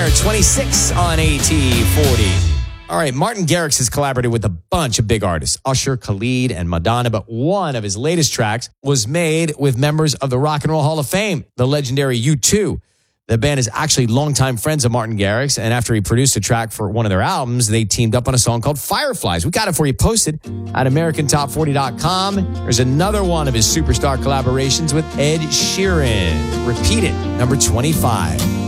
there, 26 on AT40. All right, Martin Garrix has collaborated with a bunch of big artists, Usher, Khalid, and Madonna, but one of his latest tracks was made with members of the Rock and Roll Hall of Fame, the legendary U2. The band is actually longtime friends of Martin Garrix, and after he produced a track for one of their albums, they teamed up on a song called Fireflies. We got it for you posted at AmericanTop40.com. There's another one of his superstar collaborations with Ed Sheeran. Repeat it, number 25.